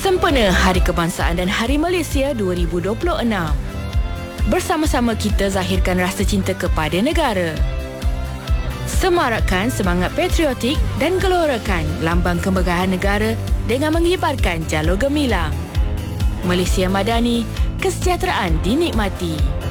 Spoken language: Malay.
Sempena Hari Kebangsaan dan Hari Malaysia 2026. Bersama-sama kita zahirkan rasa cinta kepada negara. Semarakkan semangat patriotik dan gelorakan lambang kemegahan negara dengan mengibarkan jalur gemilang. Malaysia Madani, kesejahteraan dinikmati.